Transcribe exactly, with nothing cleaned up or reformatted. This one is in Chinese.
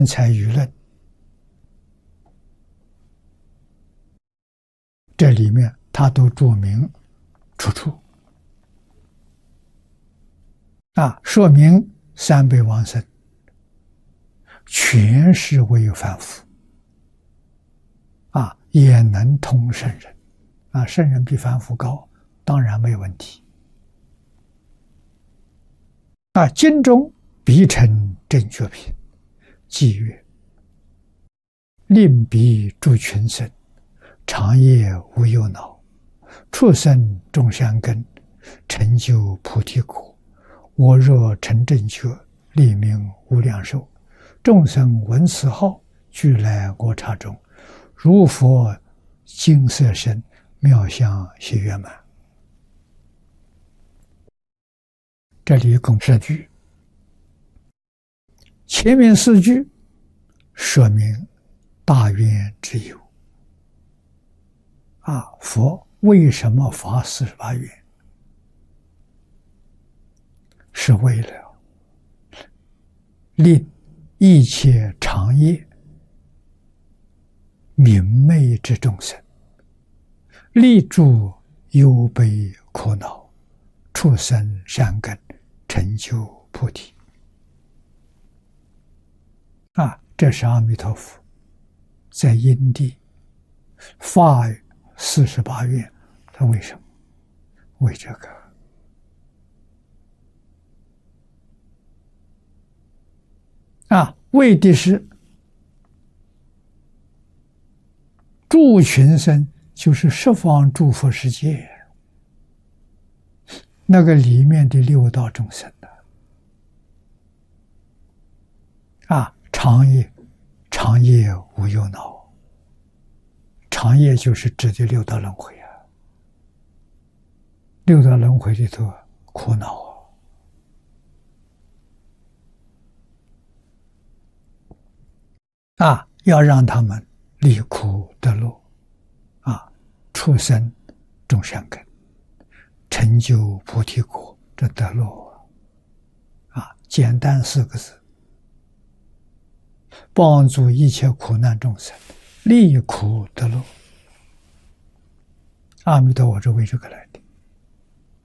才舆论，这里面他都注明出处啊，说明三辈往生全是为凡夫啊，也能通圣人啊，圣人比凡夫高，当然没有问题啊。经中必成正觉品，即曰：令彼诸群生，长夜无忧恼，畜生种善根，成就菩提果。我若成正觉，立名无量寿。众生闻此号，俱来我刹中。如佛金色身，妙相悉圆满。这里共十句，前面四句说明大愿之有啊，佛为什么发四十八愿？是为了令一切长夜明媚之众生，立住忧悲苦恼，畜生善根，成就菩提。啊，这是阿弥陀佛在因地发四十八愿，他为什么？为这个啊，为的是诸群生，就是十方诸佛世界那个里面的六道众生的啊，长夜长夜无忧恼，长夜就是指的六道轮回啊，六道轮回里头苦恼啊，啊，要让他们离苦得乐啊，畜生种善根，成就菩提果，这得乐啊，简单四个字，帮助一切苦难众生离苦得乐。阿弥陀佛是为这个来的。